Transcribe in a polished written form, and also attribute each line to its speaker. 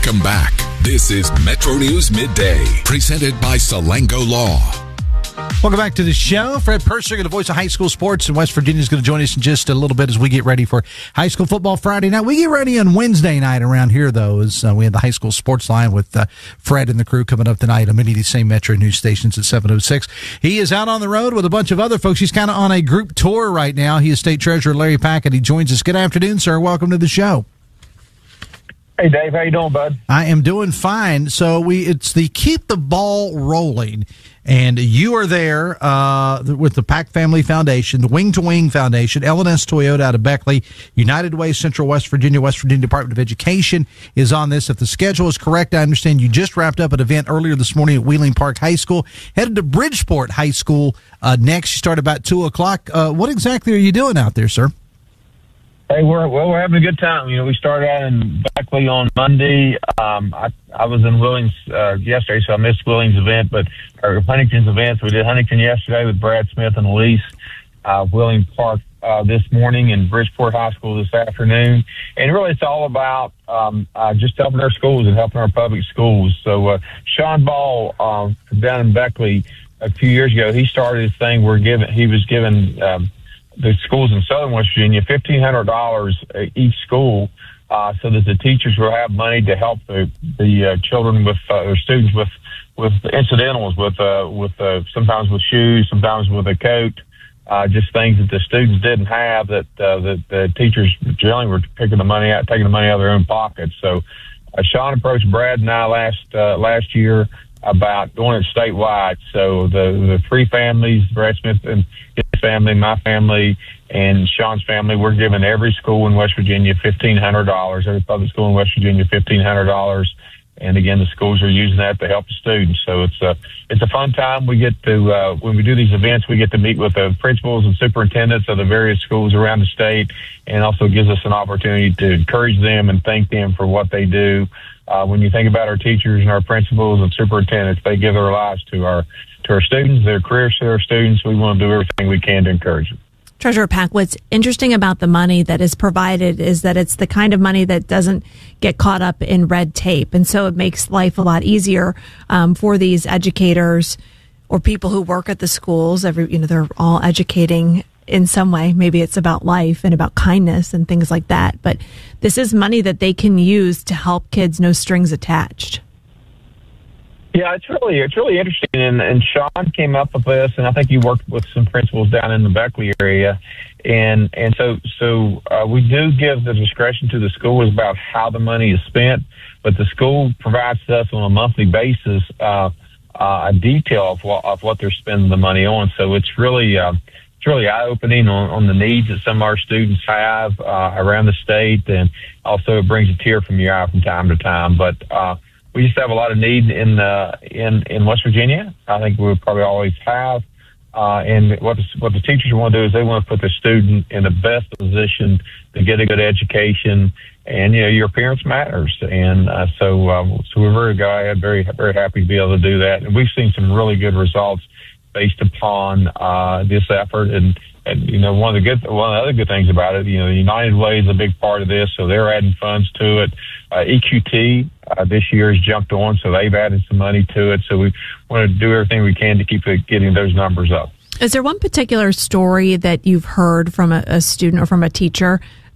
Speaker 1: Welcome back. This is Metro News Midday, presented by Salango Law.
Speaker 2: Welcome back to the show. Fred Persinger, the voice of high school sports in West Virginia, is going to join us in just a little bit as we get ready for high school football Friday night. We get ready on Wednesday night around here, though, as we have the high school sports line with Fred and the crew coming up tonight on many of these same Metro news stations at 7:06. He is out on the road with a bunch of other folks. He's kind of on a group tour right now. He is State Treasurer Larry Packett. He joins us. Good afternoon, sir. Welcome to the show.
Speaker 3: Hey, Dave. How you doing, bud?
Speaker 2: I am doing fine. So it's the Keep the Ball Rolling. And you are there with the Pack Family Foundation, the Wing to Wing Foundation, L&S Toyota out of Beckley, United Way, Central West Virginia Department of Education is on this. If the schedule is correct, I understand you just wrapped up an event earlier this morning at Wheeling Park High School, headed to Bridgeport High School next. You start about 2 o'clock. What exactly are you doing out there, sir?
Speaker 3: Hey, we're having a good time. We started out in Beckley on Monday. I was in Wheeling's yesterday, so I missed Wheeling's event, or Huntington's event. So we did Huntington yesterday with Brad Smith and Elise. Wheeling Park this morning, and Bridgeport High School this afternoon. And really, it's all about just helping our schools and helping our public schools. So Sean Ball down in Beckley a few years ago, he started his thing. He was given the schools in southern West Virginia $1,500 each school, so that the teachers will have money to help the children with or students with incidentals, with sometimes with shoes, sometimes with a coat, just things that the students didn't have that the teachers generally were taking the money out of their own pockets. So Sean approached Brad and I last year about doing it statewide. So the three families, Brad Smith and his family, my family, and Sean's family, we're giving every school in West Virginia $1,500, every public school in West Virginia $1,500. And again, the schools are using that to help the students. So it's a fun time. We get to, when we do these events, we get to meet with the principals and superintendents of the various schools around the state, and also gives us an opportunity to encourage them and thank them for what they do. When you think about our teachers and our principals and superintendents, they give their lives to our students, their careers to our students. We want to do everything we can to encourage them.
Speaker 4: Treasurer Pack, what's interesting about the money that is provided is that it's the kind of money that doesn't get caught up in red tape. And so it makes life a lot easier for these educators or people who work at the schools. They're all educating in some way. Maybe it's about life and about kindness and things like that. But this is money that they can use to help kids, no strings attached.
Speaker 3: Yeah, it's really interesting. And Sean came up with this, and I think you worked with some principals down in the Beckley area. And so we do give the discretion to the schools about how the money is spent, but the school provides to us on a monthly basis a detail of what they're spending the money on. So it's really eye-opening on the needs that some of our students have around the state, and also it brings a tear from your eye from time to time. But we just have a lot of need in West Virginia. I think we probably always have. And what the teachers want to do is they want to put the student in the best position to get a good education. And your appearance matters. And so we're very glad, very very happy to be able to do that. And we've seen some really good results based upon this effort. And one of the other good things about it, United Way is a big part of this, so they're adding funds to it. EQT this year has jumped on, so they've added some money to it. So we want to do everything we can to keep getting those numbers up.
Speaker 4: Is there one particular story that you've heard from a student or from a teacher